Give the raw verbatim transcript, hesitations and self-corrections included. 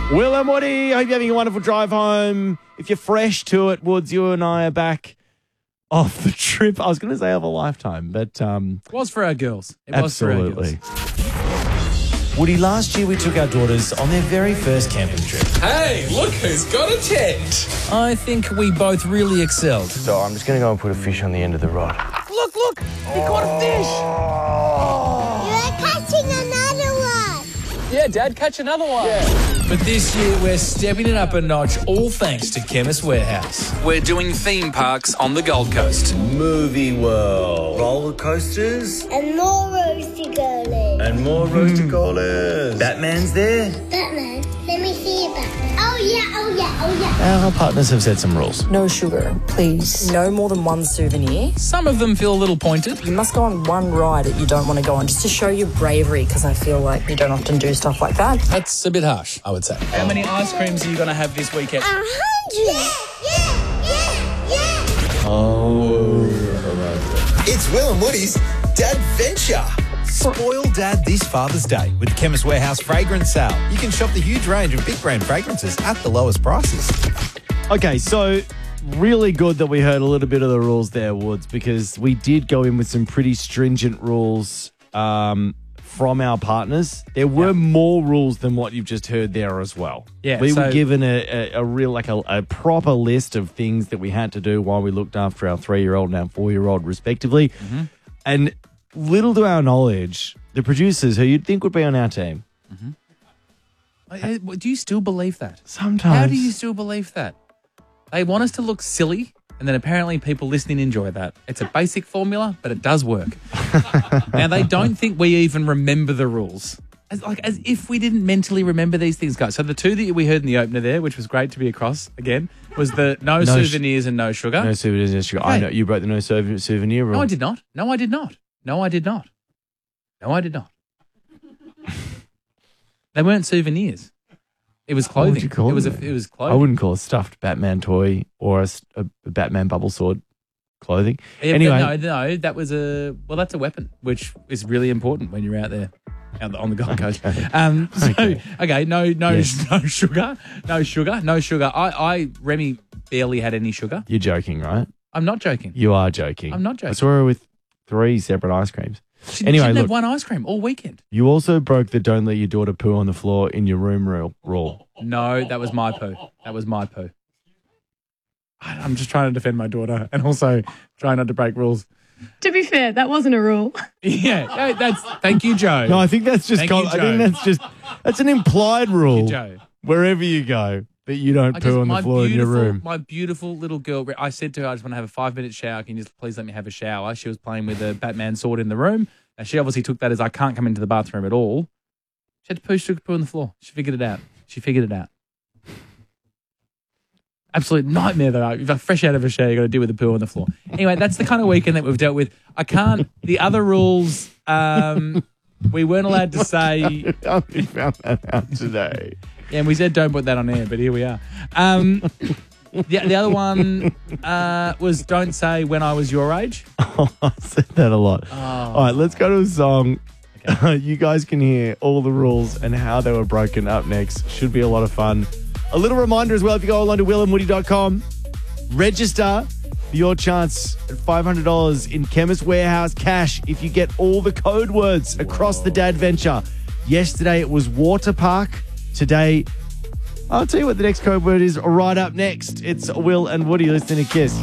Will and Woody, I hope you're having a wonderful drive home. If you're fresh to it, Woods, you and I are back off the trip. I was going to say of a lifetime, but... Um, it was for our girls. It absolutely. was for our girls. Woody, last year we took our daughters on their very first camping trip. Hey, look who's got a tent. I think we both really excelled. So I'm just going to go and put a fish on the end of the rod. Look, look, he caught a fish. You're catching another one. Yeah, Dad, catch another one. Yeah. But this year, we're stepping it up a notch, all thanks to Chemist Warehouse. We're doing theme parks on the Gold Coast. Movie world. Roller coasters. And more roasty girlies. And more roasted colas. Batman's there. Batman, let me see you, Batman. Oh, yeah, oh, yeah, oh, yeah. Our partners have set some rules. No sugar, please. No more than one souvenir. Some of them feel a little pointed. You must go on one ride that you don't want to go on, just to show your bravery, because I feel like you don't often do stuff like that. That's a bit harsh, I would say. How many ice creams are you going to have this weekend? A hundred. Yeah, yeah, yeah, yeah. Oh. It's Will and Woody's Dadventure. Spoil Dad this Father's Day with the Chemist Warehouse fragrance sale. You can shop the huge range of big brand fragrances at the lowest prices. Okay, so really good that we heard a little bit of the rules there, Woods, because we did go in with some pretty stringent rules um, from our partners. There were Yep. more rules than what you've just heard there as well. Yeah, we so- were given a, a, a real, like a, a proper list of things that we had to do while we looked after our three-year-old and our four-year-old, respectively. Mm-hmm. And little to our knowledge, the producers, who you'd think would be on our team, Uh, Do you still believe that? sometimes. How do you still believe that? They want us to look silly, and then apparently people listening enjoy that. It's a basic formula, but it does work. Now, they don't think we even remember the rules. As, like, as if we didn't mentally remember these things, guys. So the two that we heard in the opener there, which was great to be across again, was the no, No sh- souvenirs and no sugar. No souvenirs, no sugar. I Okay. know you broke the no souv- souvenir rule. No, I did not. No, I did not. No, I did not. No, I did not. They weren't souvenirs. It was What clothing. would you call it was them a, then? it was I clothing. wouldn't call a stuffed Batman toy or a, s- a- a Batman bubble sword clothing. Yeah, but Anyway. no, no, that was a well. That's a weapon, which is really important when you're out there, out the, on the Gold Coast. Um, so okay. Okay. no, no, Yes. no sugar, no sugar, no sugar. I, I, Remy barely had any sugar. You're joking, right? I'm not joking. You are joking. I'm not joking. I saw her with three separate ice creams. She, Anyway, she didn't look. have one ice cream all weekend. You also broke the don't let your daughter poo on the floor in your room rule. rule. No, that was my poo. That was my poo. I- I'm just trying to defend my daughter and also trying not to break rules. To be fair, that wasn't a rule. Yeah, no, that's thank you, Joe. No, I think that's just. Thank con- you, I think Joe. that's just. That's an implied rule. Joe. Wherever you go, that you don't I poo just- on the my floor in your beautiful- room. My beautiful little girl, I said to her, I just want to have a five minute shower. Can you just please let me have a shower? She was playing with a Batman sword in the room. And she obviously took that as I can't come into the bathroom at all. She had to poo, she took a poo on the floor. She figured it out. She figured it out. Absolute nightmare, though. If you're fresh out of a shower, you've got to deal with the poo on the floor. Anyway, that's the kind of weekend that we've dealt with. I can't, the other rules, um, we weren't allowed to say, I only found that out today. yeah, and we said don't put that on air, but here we are. Um, the, the other one uh, was don't say when I was your age. Oh, I said that a lot. Oh. All right, let's go to a song. You guys can hear all the rules and how they were broken up next. Should be a lot of fun. A little reminder as well, if you go online to will and woody dot com, register for your chance at five hundred dollars in Chemist Warehouse cash if you get all the code words across the Dadventure. Yesterday it was water park. Today, I'll tell you what the next code word is right up next. It's Will and Woody listening to Kiss.